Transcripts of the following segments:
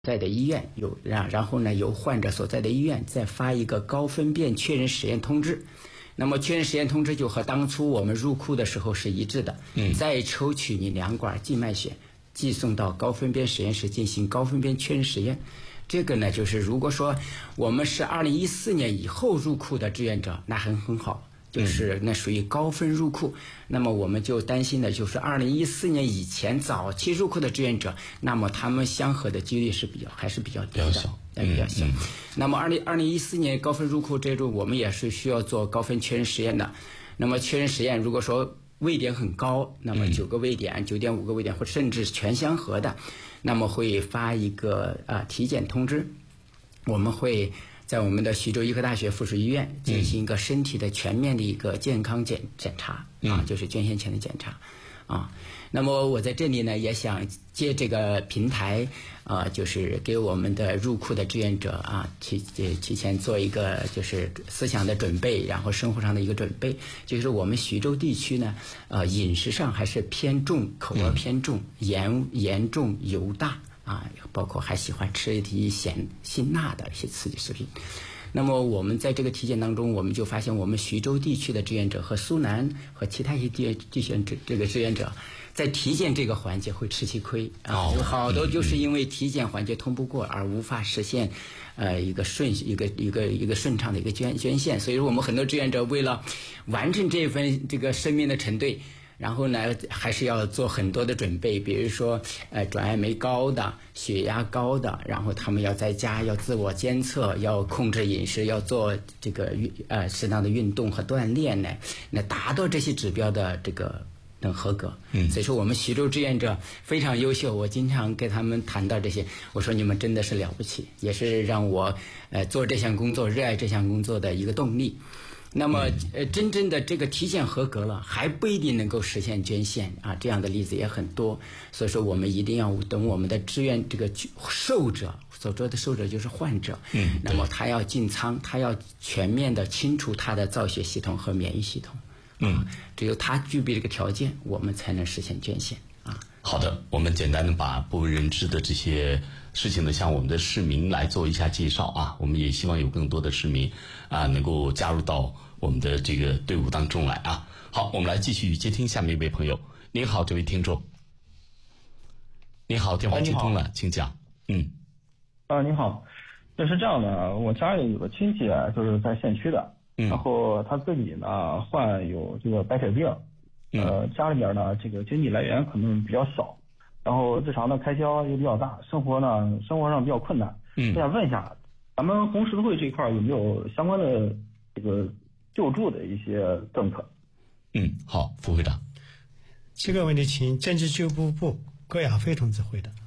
在的医院然后呢，由患者所在的医院再发一个高分辨确认实验通知。那么确认实验通知就和当初我们入库的时候是一致的。再抽取你2管静脉血，寄送到高分辨实验室进行高分辨确认实验。这个呢，就是如果说我们是2014年以后入库的志愿者，那很好。就是那属于高分入库，那么我们就担心的就是2014年以前早期入库的志愿者，那么他们相合的几率是还是比较低的，比较小。那么2014年高分入库这种，我们也是需要做高分确认实验的。那么确认实验如果说位点很高，那么9个位点、9.5个位点，或甚至全相合的，那么会发一个体检通知，我们会在我们的徐州医科大学附属医院进行一个身体的全面的一个健康检查就是捐献前的检查那么我在这里呢，也想借这个平台就是给我们的入库的志愿者提前做一个就是思想的准备，然后生活上的一个准备。就是我们徐州地区呢饮食上还是偏重，口味偏重，盐重油大包括还喜欢吃一些咸辛辣的一些刺激食品。那么我们在这个体检当中，我们就发现我们徐州地区的志愿者和苏南和其他一些这个志愿者在体检这个环节会吃其亏有好多就是因为体检环节通不过而无法实现一个顺畅的一个捐献。所以说我们很多志愿者为了完成这份这个生命的承兑，然后呢还是要做很多的准备，比如说转氨酶高的、血压高的，然后他们要在家要自我监测，要控制饮食，要做这个适当的运动和锻炼呢，那达到这些指标的这个能合格。所以说我们徐州志愿者非常优秀，我经常跟他们谈到这些，我说你们真的是了不起，也是让我做这项工作、热爱这项工作的一个动力。那么真正的这个体检合格了，还不一定能够实现捐献这样的例子也很多。所以说我们一定要等我们的志愿这个受者，所说的受者就是患者那么他要进仓，他要全面的清除他的造血系统和免疫系统只有他具备这个条件，我们才能实现捐献好的，我们简单的把不为人知的这些事情呢，向我们的市民来做一下介绍我们也希望有更多的市民能够加入到我们的这个队伍当中来好，我们来继续接听下面一位朋友。您好，这位听众。您好，电话接通了，请讲。 您好，这是这样的，我家里有个亲戚就是在县区的然后他自己呢患有这个白血病家里边呢这个经济来源可能比较少，然后日常的开销也比较大，生活上比较困难我想问一下咱们红十字会这一块有没有相关的这个救助的一些政策？ 好，副会长。 这个问题请政治救助部葛亚飞同志回答。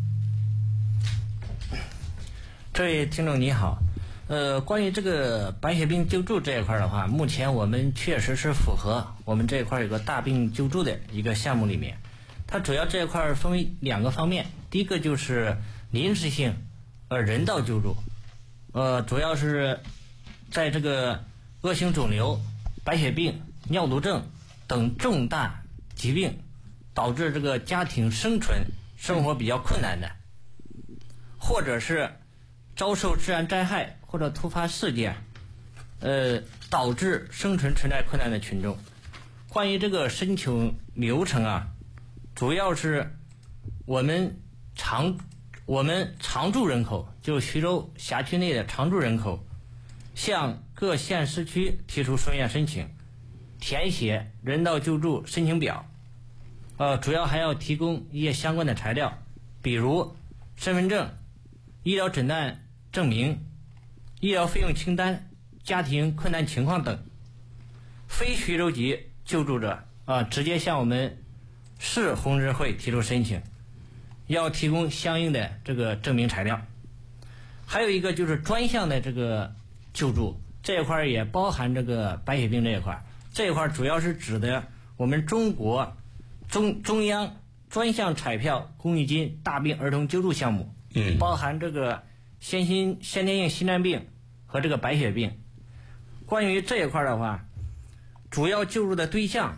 这位听众你好，关于这个白血病救助这一块的话，目前我们确实是符合我们这一块有个大病救助的一个项目里面，它主要这一块分为2个方面。第一个就是临时性人道救助，主要是在这个恶性肿瘤、白血病、尿毒症等重大疾病导致这个家庭生活比较困难的，或者是遭受自然灾害或者突发事件导致生存存在困难的群众。关于这个申请流程主要是我们常住人口，就徐州辖区内的常住人口，向各县市区提出书面申请，填写人道救助申请表主要还要提供一些相关的材料，比如身份证、医疗诊断证明、医疗费用清单、家庭困难情况等。非徐州籍救助者直接向我们市红十字会提出申请，要提供相应的这个证明材料。还有一个就是专项的这个救助，这一块也包含这个白血病这一块。这一块主要是指的我们中国中央专项彩票公益金大病儿童救助项目包含这个先天性心脏病和这个白血病。关于这一块的话，主要救助的对象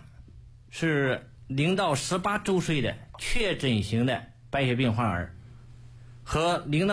是0到18周岁的确诊型的白血病患儿， 和领导